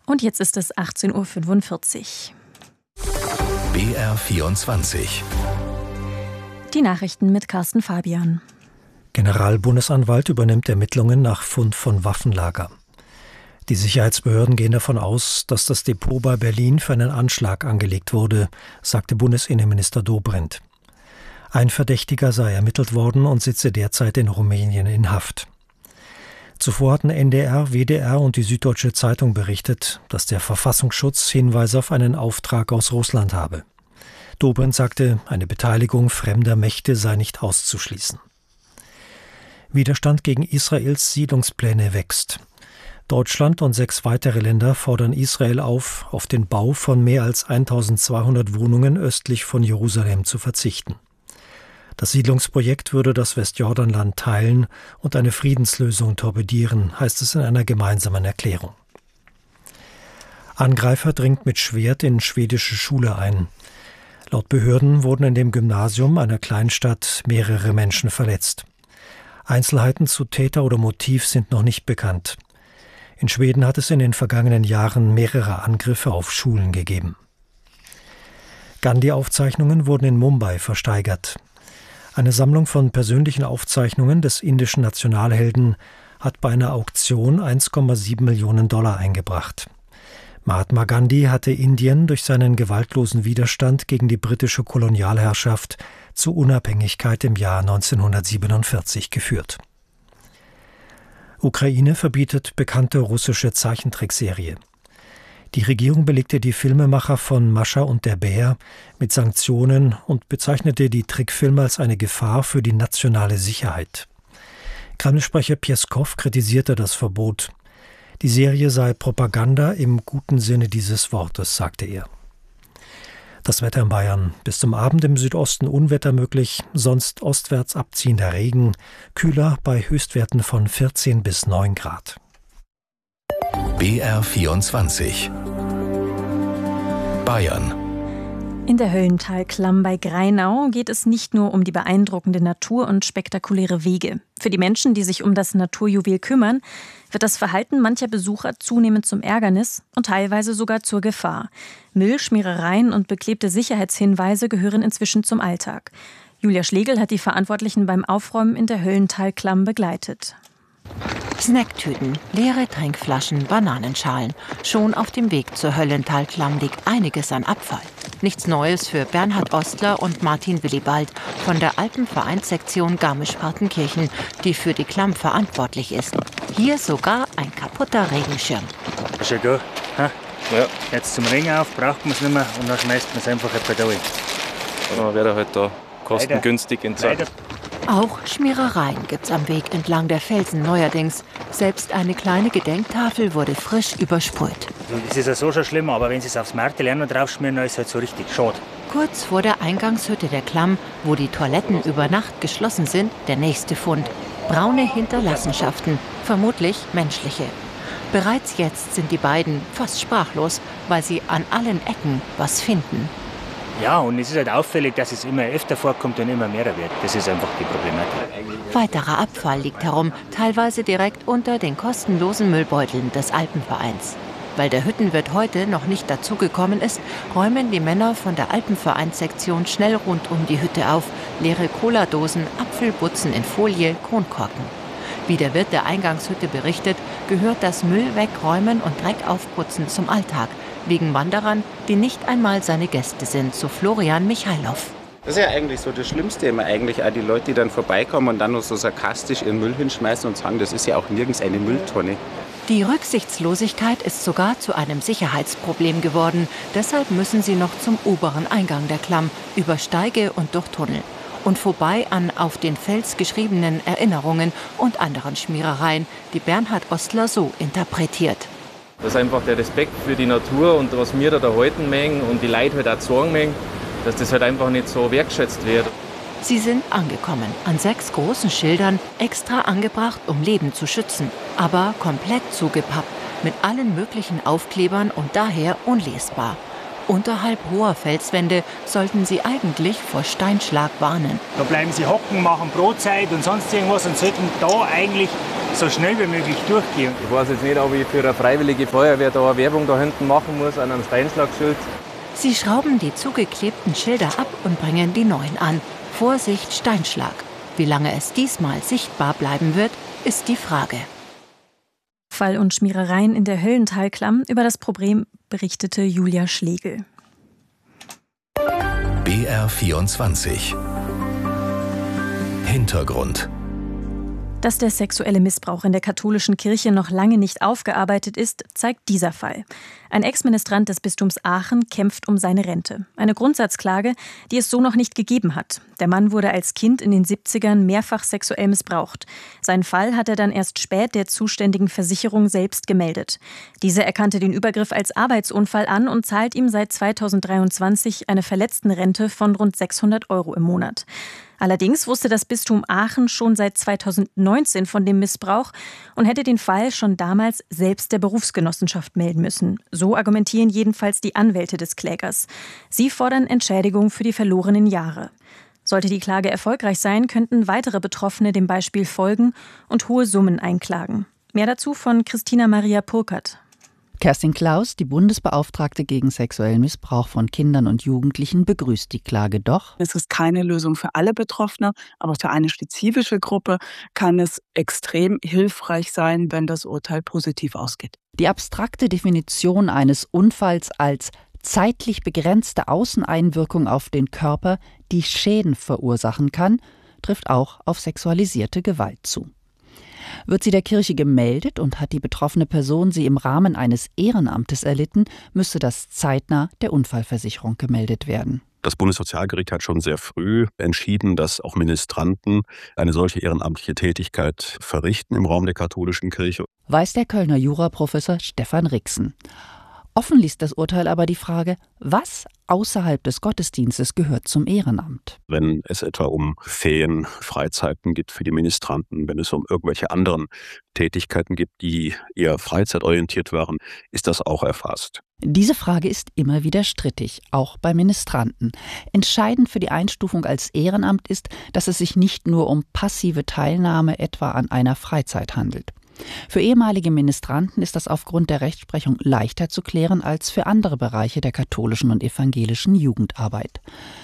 Und jetzt ist es 18:45 Uhr. BR24. Die Nachrichten mit Carsten Fabian. Generalbundesanwalt übernimmt Ermittlungen nach Fund von Waffenlager. Die Sicherheitsbehörden gehen davon aus, dass das Depot bei Berlin für einen Anschlag angelegt wurde, sagte Bundesinnenminister Dobrindt. Ein Verdächtiger sei ermittelt worden und sitze derzeit in Rumänien in Haft. Zuvor hatten NDR, WDR und die Süddeutsche Zeitung berichtet, dass der Verfassungsschutz Hinweise auf einen Auftrag aus Russland habe. Dobrindt sagte, eine Beteiligung fremder Mächte sei nicht auszuschließen. Widerstand gegen Israels Siedlungspläne wächst. Deutschland und 6 weitere Länder fordern Israel auf den Bau von mehr als 1200 Wohnungen östlich von Jerusalem zu verzichten. Das Siedlungsprojekt würde das Westjordanland teilen und eine Friedenslösung torpedieren, heißt es in einer gemeinsamen Erklärung. Angreifer dringt mit Schwert in schwedische Schule ein. Laut Behörden wurden in dem Gymnasium einer Kleinstadt mehrere Menschen verletzt. Einzelheiten zu Täter oder Motiv sind noch nicht bekannt. In Schweden hat es in den vergangenen Jahren mehrere Angriffe auf Schulen gegeben. Gandhi-Aufzeichnungen wurden in Mumbai versteigert. Eine Sammlung von persönlichen Aufzeichnungen des indischen Nationalhelden hat bei einer Auktion 1,7 Millionen $ eingebracht. Mahatma Gandhi hatte Indien durch seinen gewaltlosen Widerstand gegen die britische Kolonialherrschaft zur Unabhängigkeit im Jahr 1947 geführt. Ukraine verbietet bekannte russische Zeichentrickserie. Die Regierung belegte die Filmemacher von Mascha und der Bär mit Sanktionen und bezeichnete die Trickfilme als eine Gefahr für die nationale Sicherheit. Kreml-Sprecher Pjeskow kritisierte das Verbot. Die Serie sei Propaganda im guten Sinne dieses Wortes, sagte er. Das Wetter in Bayern. Bis zum Abend im Südosten Unwetter möglich, sonst ostwärts abziehender Regen, kühler bei Höchstwerten von 14 bis 9 Grad. BR24. Bayern. In der Höllentalklamm bei Greinau geht es nicht nur um die beeindruckende Natur und spektakuläre Wege. Für die Menschen, die sich um das Naturjuwel kümmern, wird das Verhalten mancher Besucher zunehmend zum Ärgernis und teilweise sogar zur Gefahr. Müll, Schmierereien und beklebte Sicherheitshinweise gehören inzwischen zum Alltag. Julia Schlegel hat die Verantwortlichen beim Aufräumen in der Höllentalklamm begleitet. Snacktüten, leere Trinkflaschen, Bananenschalen. Schon auf dem Weg zur Höllentalklamm liegt einiges an Abfall. Nichts Neues für Bernhard Ostler und Martin Willibald von der Alpenvereinssektion Garmisch-Partenkirchen, die für die Klamm verantwortlich ist. Hier sogar ein kaputter Regenschirm. Schon gut. Ha? Ja. Jetzt zum Regen auf, braucht man es nicht mehr und dann schmeißt man es einfach ein paar durch. Dann wäre halt da kostengünstig entsorgt. Auch Schmierereien gibt's am Weg entlang der Felsen neuerdings. Selbst eine kleine Gedenktafel wurde frisch übersprüht. Es ist ja so schon schlimm, aber wenn sie es aufs Märte lernen und draufschmieren, dann ist es halt so richtig schade. Kurz vor der Eingangshütte der Klamm, wo die Toiletten über Nacht geschlossen sind, der nächste Fund. Braune Hinterlassenschaften, vermutlich menschliche. Bereits jetzt sind die beiden fast sprachlos, weil sie an allen Ecken was finden. Ja, und es ist halt auffällig, dass es immer öfter vorkommt und immer mehr wird. Das ist einfach die Problematik. Weiterer Abfall liegt herum, teilweise direkt unter den kostenlosen Müllbeuteln des Alpenvereins. Weil der Hüttenwirt heute noch nicht dazugekommen ist, räumen die Männer von der Alpenvereinssektion schnell rund um die Hütte auf. Leere Cola-Dosen, Apfelbutzen in Folie, Kronkorken. Wie der Wirt der Eingangshütte berichtet, gehört das Müll wegräumen und Dreck aufputzen zum Alltag. Wegen Wanderern, die nicht einmal seine Gäste sind, so Florian Michailow. Das ist ja eigentlich so das Schlimmste immer eigentlich auch die Leute, die dann vorbeikommen und dann nur so sarkastisch ihren Müll hinschmeißen und sagen, das ist ja auch nirgends eine Mülltonne. Die Rücksichtslosigkeit ist sogar zu einem Sicherheitsproblem geworden. Deshalb müssen sie noch zum oberen Eingang der Klamm, über Steige und durch Tunnel. Und vorbei an auf den Fels geschriebenen Erinnerungen und anderen Schmierereien, die Bernhard Ostler so interpretiert. Das ist einfach der Respekt für die Natur und was wir da halten mögen und die Leute halt auch sagen mögen, dass das halt einfach nicht so wertgeschätzt wird. Sie sind angekommen, an 6 großen Schildern, extra angebracht, um Leben zu schützen, aber komplett zugepappt, mit allen möglichen Aufklebern und daher unlesbar. Unterhalb hoher Felswände sollten sie eigentlich vor Steinschlag warnen. Da bleiben sie hocken, machen Brotzeit und sonst irgendwas und sollten da eigentlich so schnell wie möglich durchgehen. Ich weiß jetzt nicht, ob ich für eine freiwillige Feuerwehr da eine Werbung da hinten machen muss an einem Steinschlagschild. Sie schrauben die zugeklebten Schilder ab und bringen die neuen an. Vorsicht, Steinschlag. Wie lange es diesmal sichtbar bleiben wird, ist die Frage. Fall und Schmierereien in der Höllentalklamm. Über das Problem berichtete Julia Schlegel. BR24 Hintergrund. Dass der sexuelle Missbrauch in der katholischen Kirche noch lange nicht aufgearbeitet ist, zeigt dieser Fall. Ein Ex-Ministrant des Bistums Aachen kämpft um seine Rente. Eine Grundsatzklage, die es so noch nicht gegeben hat. Der Mann wurde als Kind in den 70ern mehrfach sexuell missbraucht. Seinen Fall hat er dann erst spät der zuständigen Versicherung selbst gemeldet. Diese erkannte den Übergriff als Arbeitsunfall an und zahlt ihm seit 2023 eine Verletztenrente von rund 600 € im Monat. Allerdings wusste das Bistum Aachen schon seit 2019 von dem Missbrauch und hätte den Fall schon damals selbst der Berufsgenossenschaft melden müssen. So argumentieren jedenfalls die Anwälte des Klägers. Sie fordern Entschädigung für die verlorenen Jahre. Sollte die Klage erfolgreich sein, könnten weitere Betroffene dem Beispiel folgen und hohe Summen einklagen. Mehr dazu von Christina Maria Purkert. Kerstin Klaus, die Bundesbeauftragte gegen sexuellen Missbrauch von Kindern und Jugendlichen, begrüßt die Klage doch. Es ist keine Lösung für alle Betroffene, aber für eine spezifische Gruppe kann es extrem hilfreich sein, wenn das Urteil positiv ausgeht. Die abstrakte Definition eines Unfalls als zeitlich begrenzte Außeneinwirkung auf den Körper, die Schäden verursachen kann, trifft auch auf sexualisierte Gewalt zu. Wird sie der Kirche gemeldet und hat die betroffene Person sie im Rahmen eines Ehrenamtes erlitten, müsste das zeitnah der Unfallversicherung gemeldet werden. Das Bundessozialgericht hat schon sehr früh entschieden, dass auch Ministranten eine solche ehrenamtliche Tätigkeit verrichten im Raum der katholischen Kirche. Weiß der Kölner Juraprofessor Stefan Rixen. Offen ließ das Urteil aber die Frage, was außerhalb des Gottesdienstes gehört zum Ehrenamt. Wenn es etwa um Ferien, Freizeiten geht für die Ministranten, wenn es um irgendwelche anderen Tätigkeiten gibt, die eher freizeitorientiert waren, ist das auch erfasst. Diese Frage ist immer wieder strittig, auch bei Ministranten. Entscheidend für die Einstufung als Ehrenamt ist, dass es sich nicht nur um passive Teilnahme etwa an einer Freizeit handelt. Für ehemalige Ministranten ist das aufgrund der Rechtsprechung leichter zu klären als für andere Bereiche der katholischen und evangelischen Jugendarbeit.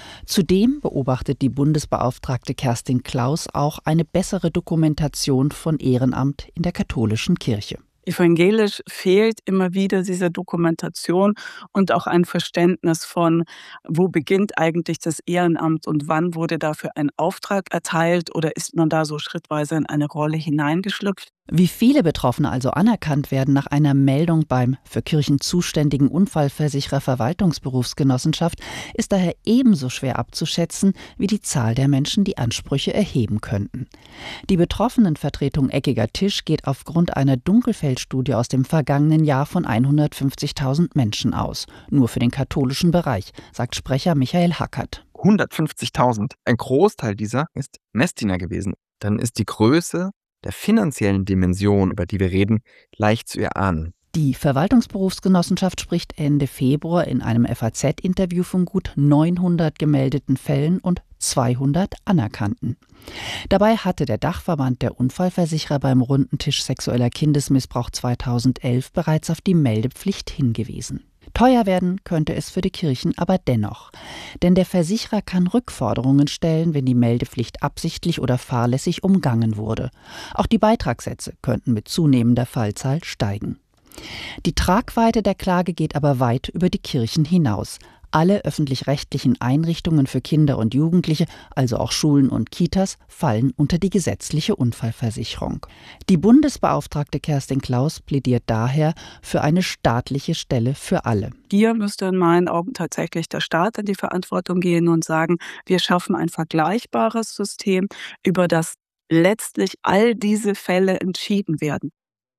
Zudem beobachtet die Bundesbeauftragte Kerstin Klaus auch eine bessere Dokumentation von Ehrenamt in der katholischen Kirche. Evangelisch fehlt immer wieder diese Dokumentation und auch ein Verständnis von, wo beginnt eigentlich das Ehrenamt und wann wurde dafür ein Auftrag erteilt oder ist man da so schrittweise in eine Rolle hineingeschlüpft. Wie viele Betroffene also anerkannt werden nach einer Meldung beim für Kirchen zuständigen Unfallversicherer Verwaltungsberufsgenossenschaft, ist daher ebenso schwer abzuschätzen wie die Zahl der Menschen, die Ansprüche erheben könnten. Die Betroffenenvertretung Eckiger Tisch geht aufgrund einer Dunkelfeldstudie aus dem vergangenen Jahr von 150.000 Menschen aus. Nur für den katholischen Bereich, sagt Sprecher Michael Hackert. 150.000. Ein Großteil dieser ist Messdiener gewesen. Dann ist die Größe der finanziellen Dimension, über die wir reden, leicht zu erahnen. Die Verwaltungsberufsgenossenschaft spricht Ende Februar in einem FAZ-Interview von gut 900 gemeldeten Fällen und 200 anerkannten. Dabei hatte der Dachverband der Unfallversicherer beim Runden Tisch sexueller Kindesmissbrauch 2011 bereits auf die Meldepflicht hingewiesen. Teuer werden könnte es für die Kirchen aber dennoch. Denn der Versicherer kann Rückforderungen stellen, wenn die Meldepflicht absichtlich oder fahrlässig umgangen wurde. Auch die Beitragssätze könnten mit zunehmender Fallzahl steigen. Die Tragweite der Klage geht aber weit über die Kirchen hinaus. Alle öffentlich-rechtlichen Einrichtungen für Kinder und Jugendliche, also auch Schulen und Kitas, fallen unter die gesetzliche Unfallversicherung. Die Bundesbeauftragte Kerstin Klaus plädiert daher für eine staatliche Stelle für alle. Hier müsste in meinen Augen tatsächlich der Staat in die Verantwortung gehen und sagen, wir schaffen ein vergleichbares System, über das letztlich all diese Fälle entschieden werden.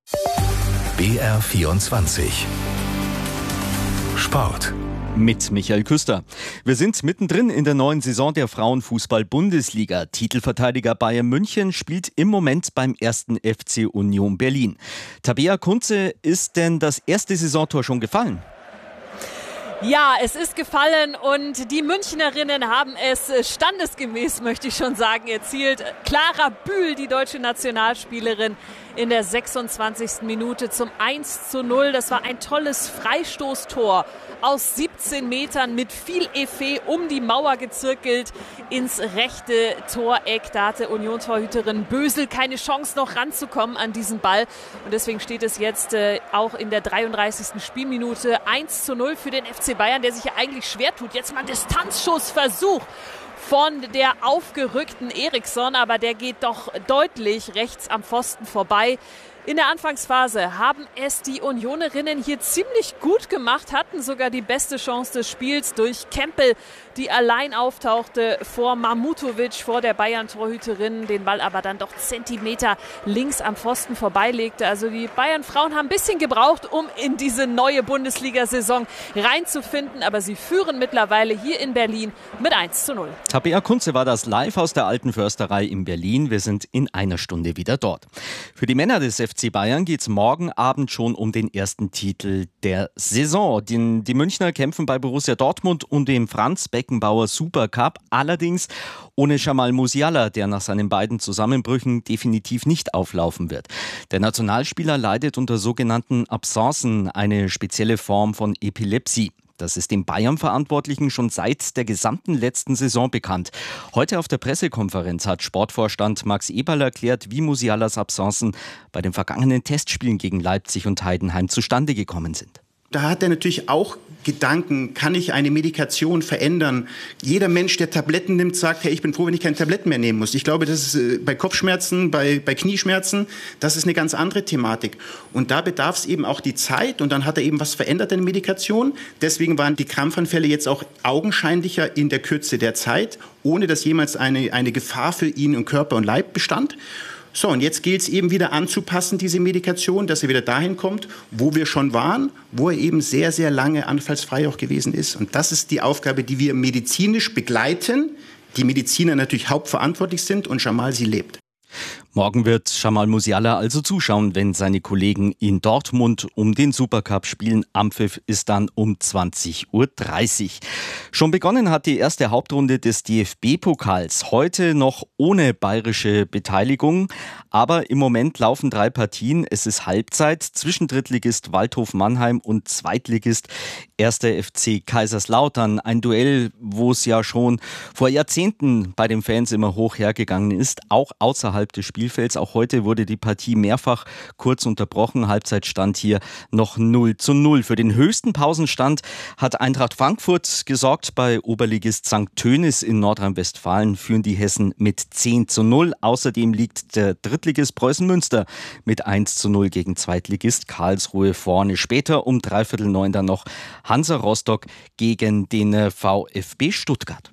BR24 Sport mit Michael Küster. Wir sind mittendrin in der neuen Saison der Frauenfußball-Bundesliga. Titelverteidiger Bayern München spielt im Moment beim 1. FC Union Berlin. Tabea Kunze, ist denn das erste Saisontor schon gefallen? Ja, es ist gefallen und die Münchnerinnen haben es standesgemäß, möchte ich schon sagen, erzielt. Clara Bühl, die deutsche Nationalspielerin, in der 26. Minute zum 1:0. Das war ein tolles Freistoßtor aus 17 Metern mit viel Effet um die Mauer gezirkelt ins rechte Toreck. Da hatte Union-Torhüterin Bösel keine Chance, noch ranzukommen an diesen Ball. Und deswegen steht es jetzt auch in der 33. Spielminute 1:0 für den FC Bayern, der sich ja eigentlich schwer tut. Jetzt mal Distanzschussversuch von der aufgerückten Eriksson, aber der geht doch deutlich rechts am Pfosten vorbei. In der Anfangsphase haben es die Unionerinnen hier ziemlich gut gemacht, hatten sogar die beste Chance des Spiels durch Kempel, die allein auftauchte vor Mamutovic, vor der Bayern-Torhüterin, den Ball aber dann doch Zentimeter links am Pfosten vorbeilegte. Also die Bayern-Frauen haben ein bisschen gebraucht, um in diese neue Bundesliga-Saison reinzufinden, aber sie führen mittlerweile hier in Berlin mit 1:0. Tabea Kunze war das live aus der Alten Försterei in Berlin. Wir sind in einer Stunde wieder dort. Für die Männer des FC Bayern geht es morgen Abend schon um den ersten Titel der Saison. Die Münchner kämpfen bei Borussia Dortmund und dem Franz Beckenbauer Supercup, allerdings ohne Jamal Musiala, der nach seinen beiden Zusammenbrüchen definitiv nicht auflaufen wird. Der Nationalspieler leidet unter sogenannten Absenzen, eine spezielle Form von Epilepsie. Das ist den Bayern-Verantwortlichen schon seit der gesamten letzten Saison bekannt. Heute auf der Pressekonferenz hat Sportvorstand Max Eberl erklärt, wie Musialas Absenzen bei den vergangenen Testspielen gegen Leipzig und Heidenheim zustande gekommen sind. Da hat er natürlich auch Gedanken, kann ich eine Medikation verändern? Jeder Mensch, der Tabletten nimmt, sagt, hey, ich bin froh, wenn ich keine Tabletten mehr nehmen muss. Ich glaube, das ist bei Kopfschmerzen, bei Knieschmerzen, das ist eine ganz andere Thematik. Und da bedarf es eben auch die Zeit und dann hat er eben was verändert in der Medikation. Deswegen waren die Krampfanfälle jetzt auch augenscheinlicher in der Kürze der Zeit, ohne dass jemals eine Gefahr für ihn in Körper und Leib bestand. So, und jetzt gilt es eben wieder anzupassen, diese Medikation, dass er wieder dahin kommt, wo wir schon waren, wo er eben sehr, sehr lange anfallsfrei auch gewesen ist. Und das ist die Aufgabe, die wir medizinisch begleiten, die Mediziner natürlich hauptverantwortlich sind und Jamal sie lebt. Morgen wird Jamal Musiala also zuschauen, wenn seine Kollegen in Dortmund um den Supercup spielen. Anpfiff ist dann um 20:30 Uhr. Schon begonnen hat die erste Hauptrunde des DFB-Pokals. Heute noch ohne bayerische Beteiligung. Aber im Moment laufen 3 Partien. Es ist Halbzeit zwischen Drittligist Waldhof Mannheim und Zweitligist 1. FC Kaiserslautern. Ein Duell, wo es ja schon vor Jahrzehnten bei den Fans immer hoch hergegangen ist, auch außerhalb des Spielfelds. Auch heute wurde die Partie mehrfach kurz unterbrochen. Halbzeitstand hier noch 0:0. Für den höchsten Pausenstand hat Eintracht Frankfurt gesorgt. Bei Oberligist St. Tönis in Nordrhein-Westfalen führen die Hessen mit 10:0. Außerdem liegt der Drittligist Preußen Münster mit 1:0 gegen Zweitligist Karlsruhe vorne. Später um 8:45 dann noch Hansa Rostock gegen den VfB Stuttgart.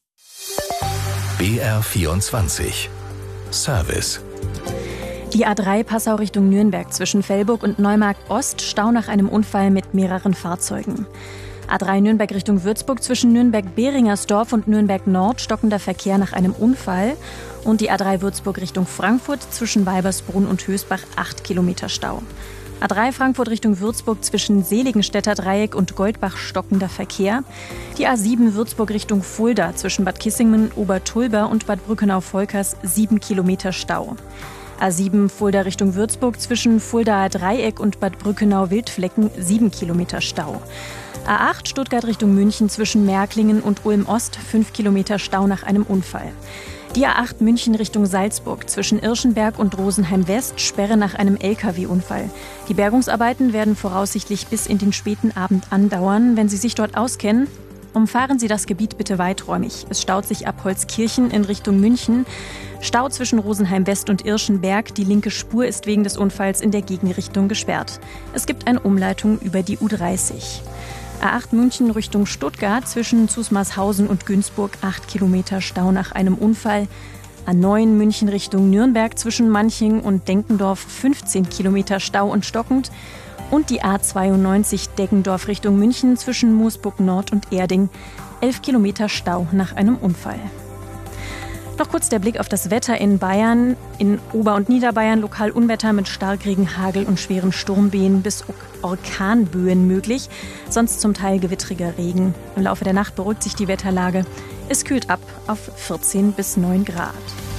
BR24 Service. Die A3 Passau Richtung Nürnberg zwischen Velburg und Neumarkt Ost Stau nach einem Unfall mit mehreren Fahrzeugen. A3 Nürnberg Richtung Würzburg zwischen Nürnberg-Beringersdorf und Nürnberg Nord stockender Verkehr nach einem Unfall. Und die A3 Würzburg Richtung Frankfurt zwischen Weibersbrunn und Hösbach 8 Kilometer Stau. A3 Frankfurt Richtung Würzburg zwischen Seligenstädter Dreieck und Goldbach stockender Verkehr. Die A7 Würzburg Richtung Fulda zwischen Bad Kissingen, Obertulber und Bad Brückenau-Volkers 7 Kilometer Stau. A7 Fulda Richtung Würzburg zwischen Fuldaer Dreieck und Bad Brückenau-Wildflecken 7 Kilometer Stau. A8 Stuttgart Richtung München zwischen Märklingen und Ulm-Ost 5 Kilometer Stau nach einem Unfall. Die A8 München Richtung Salzburg zwischen Irschenberg und Rosenheim-West Sperre nach einem Lkw-Unfall. Die Bergungsarbeiten werden voraussichtlich bis in den späten Abend andauern. Wenn Sie sich dort auskennen, umfahren Sie das Gebiet bitte weiträumig. Es staut sich ab Holzkirchen in Richtung München. Stau zwischen Rosenheim-West und Irschenberg. Die linke Spur ist wegen des Unfalls in der Gegenrichtung gesperrt. Es gibt eine Umleitung über die U30. A8 München Richtung Stuttgart zwischen Zusmarshausen und Günzburg 8 Kilometer Stau nach einem Unfall. A9 München Richtung Nürnberg zwischen Manching und Denkendorf 15 Kilometer Stau und stockend. Und die A92 Deggendorf Richtung München zwischen Moosburg Nord und Erding 11 Kilometer Stau nach einem Unfall. Noch kurz der Blick auf das Wetter in Bayern. In Ober- und Niederbayern lokal Unwetter mit Starkregen, Hagel und schweren Sturmböen bis Orkanböen möglich. Sonst zum Teil gewittriger Regen. Im Laufe der Nacht beruhigt sich die Wetterlage. Es kühlt ab auf 14 bis 9 Grad.